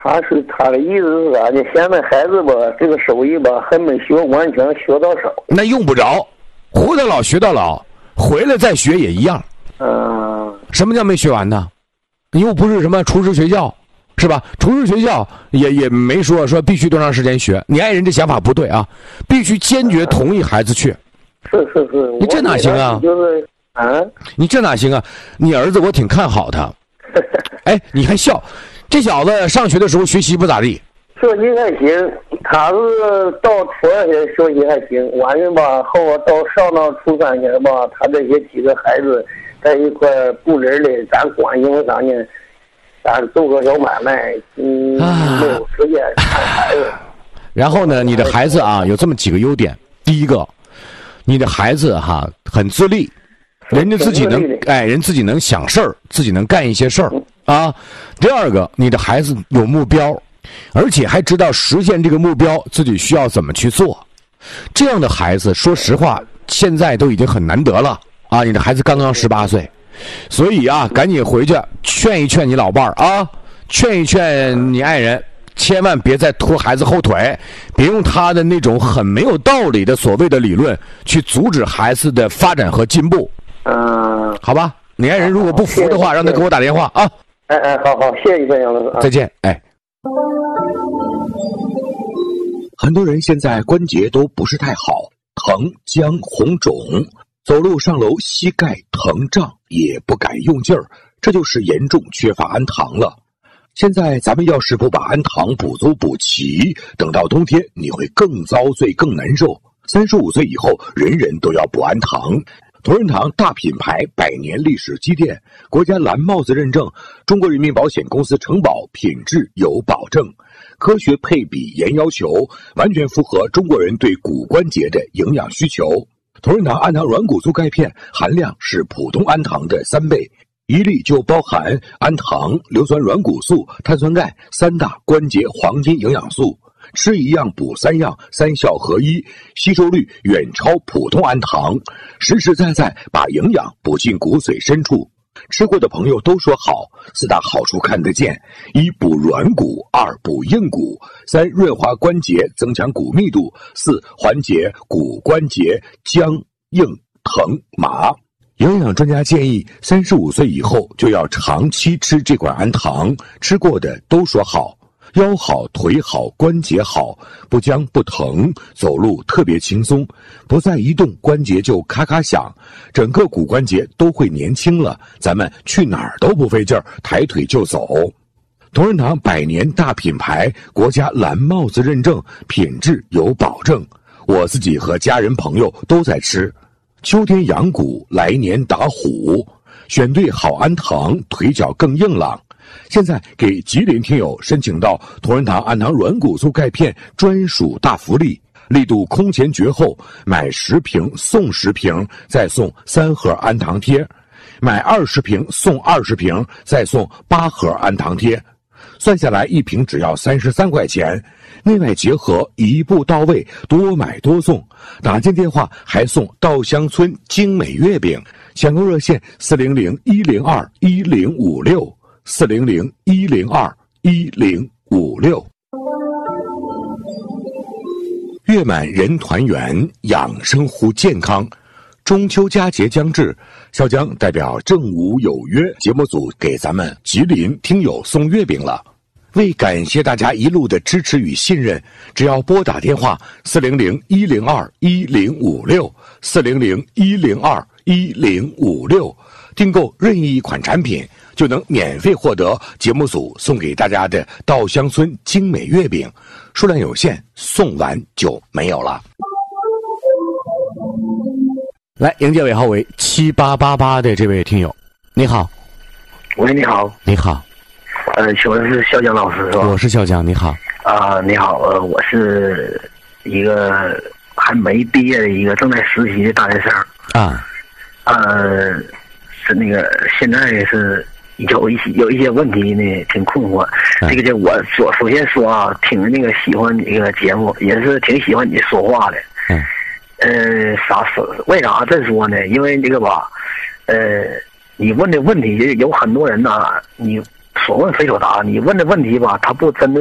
他的意思是啥呢？现在孩子吧，这个手艺吧还没学完全，学到手。 那用不着，活到老学到老，回来再学也一样。什么叫没学完呢？你又不是什么厨师学校，是吧？厨师学校也没说必须多长时间学。你爱人这想法不对啊，必须坚决同意孩子去。 是， 你这哪行啊？ 就是你这哪行啊？你儿子我挺看好他。哎，你还笑？这小子上学的时候学习不咋地。 学习还行，他是到初二学习还行，完了吧，后到上到初三年吧，他这些几个孩子在一块不人的，咱管，因为啥呢？咱做个小买卖，没有时间看孩子。 然后呢，你的孩子啊，有这么几个优点。第一个，你的孩子很自立，人家自己能人自己能想事儿，自己能干一些事儿啊。第二个，你的孩子有目标，而且还知道实现这个目标自己需要怎么去做。这样的孩子，说实话，现在都已经很难得了啊！你的孩子刚刚18岁，所以赶紧回去劝一劝你老伴儿啊，劝一劝你爱人，千万别再拖孩子后腿，别用他的那种很没有道理的所谓的理论去阻止孩子的发展和进步。好吧，你爱人如果不服的话，让他给我打电话啊。 好，谢谢杨老师。 再见。 很多人现在关节都不是太好，疼、僵、红肿，走路上楼膝盖疼胀，也不敢用劲儿，这就是严重缺乏氨糖了。现在咱们要是不把氨糖补足补齐，等到冬天你会更遭罪更难受。35岁以后，人人都要补氨糖。同仁堂大品牌100年历史积淀，国家蓝帽子认证，中国人民保险公司承保，品质有保证，科学配比严要求，完全符合中国人对骨关节的营养需求。同仁堂氨糖软骨素钙片含量是普通氨糖的3倍，一粒就包含氨糖、硫酸软骨素、碳酸钙3大关节黄金营养素，吃一样补3样，3效合一，吸收率远超普通氨糖，实实在在把营养补进骨髓深处。吃过的朋友都说好，4大好处看得见：1补软骨，2补硬骨，3润滑关节增强骨密度，4缓解骨关节僵硬疼麻。营养专家建议，35岁以后就要长期吃这款氨糖，吃过的都说好。腰好，腿好，关节好，不僵不疼，走路特别轻松，不再一动关节就咔咔响，整个骨关节都会年轻了，咱们去哪儿都不费劲儿，抬腿就走。同仁堂100年大品牌，国家蓝帽子认证，品质有保证，我自己和家人朋友都在吃。秋天养骨，来年打虎，选对好氨糖，腿脚更硬朗。现在给吉林听友申请到同仁堂氨糖软骨素钙片专属大福利，力度空前绝后，买10瓶送10瓶，再送3盒氨糖贴，买20瓶送20瓶，再送8盒氨糖贴，算下来1瓶只要33块钱，内外结合，一步到位，多买多送。打进电话还送稻香村精美月饼，抢购热线400-102-1056，400-102-1056。月满人团圆，养生护健康。中秋佳节将至，小江代表正午有约节目组给咱们吉林听友送月饼了。为感谢大家一路的支持与信任，只要拨打电话400-102-1056，400-102-1056，订购任意一款产品，就能免费获得节目组送给大家的稻香村精美月饼，数量有限，送完就没有了。 来，迎接尾号为7888的这位听友，你好。 喂，你好。 你好。 请问是肖江老师是吧？ 我是肖江，你好。 你好，我是一个还没毕业的一个正在实习的大学生。是那个现在是有一些问题呢，挺困惑。这个就我首先说啊，挺那个喜欢你这个节目，也是挺喜欢你说话的。为啥这么说呢？因为这个吧，你问的问题有很多人呐，你所问非所答。你问的问题吧，他不针对